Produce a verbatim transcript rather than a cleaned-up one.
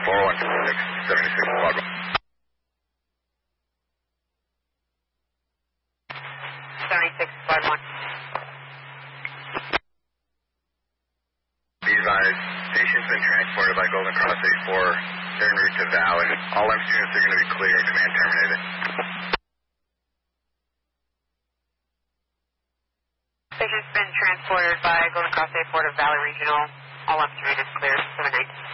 four one six, seventy-six squad one. seventy-six squad one. Be advised, station's been transported by Golden Cross A four. They're en route to Val, and all M students are going to be clear. Command terminated. Station's been transported by Golden Cross A four to Valley Regional. All up three is clear. seven eight.